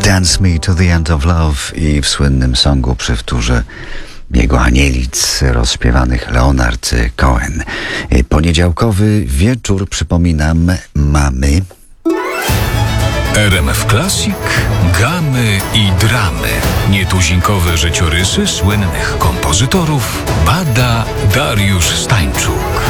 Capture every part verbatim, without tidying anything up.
Dance Me to the End of Love i w słynnym songu przy wtórze jego Anielic rozśpiewanych Leonard Cohen. Poniedziałkowy wieczór, przypominam, mamy R M F Classic, gamy i dramy. Nietuzinkowe życiorysy słynnych kompozytorów bada Dariusz Stańczuk.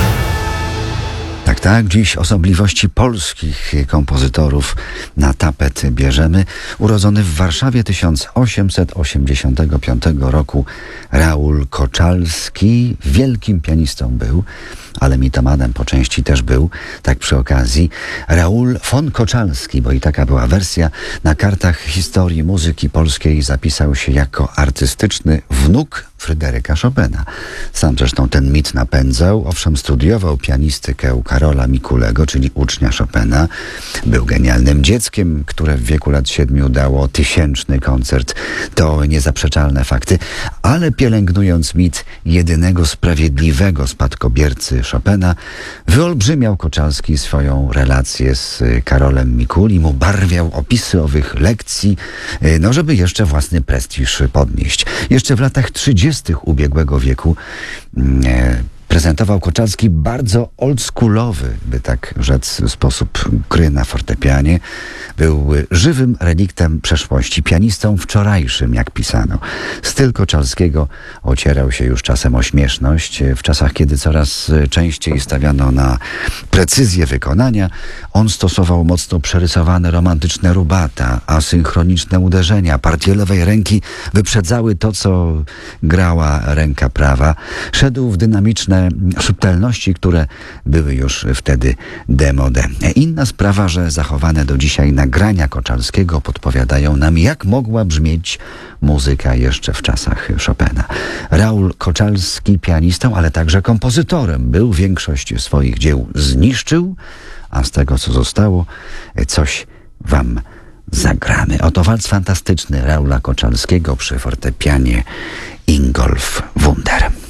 Tak, tak, dziś osobliwości polskich kompozytorów na tapet bierzemy. Urodzony w Warszawie tysiąc osiemset osiemdziesiątego piątego roku Raul Koczalski wielkim pianistą był, ale mitomanem po części też był, tak przy okazji. Raul von Koczalski, bo i taka była wersja, na kartach historii muzyki polskiej zapisał się jako artystyczny wnuk Fryderyka Chopina. Sam zresztą ten mit napędzał. Owszem, studiował pianistykę u Karola Mikulego, czyli ucznia Chopina. Był genialnym dzieckiem, które w wieku lat siedmiu dało tysięczny koncert. To niezaprzeczalne fakty. Ale pielęgnując mit jedynego sprawiedliwego spadkobiercy Chopina, wyolbrzymiał Koczalski swoją relację z Karolem Mikulem, ubarwiał opisy owych lekcji, no żeby jeszcze własny prestiż podnieść. Jeszcze w latach trzydziestych ubiegłego wieku e, prezentował Koczalski bardzo oldschoolowy, by tak rzec, sposób gry na fortepianie. Był żywym reliktem przeszłości, pianistą wczorajszym, jak pisano. Styl Koczalskiego ocierał się już czasem o śmieszność. W czasach, kiedy coraz częściej stawiano na precyzję wykonania, on stosował mocno przerysowane romantyczne rubata, asynchroniczne uderzenia. Partie lewej ręki wyprzedzały to, co grała ręka prawa. Szedł w dynamiczne subtelności, które były już wtedy demode. Inna sprawa, że zachowane do dzisiaj nagrania Koczalskiego podpowiadają nam, jak mogła brzmieć muzyka jeszcze w czasach Chopina. Raul Koczalski pianistą, ale także kompozytorem był. Większość swoich dzieł zniszczył, a z tego, co zostało, coś wam zagramy. Oto walc fantastyczny Raula Koczalskiego przy fortepianie Ingolf Wunder.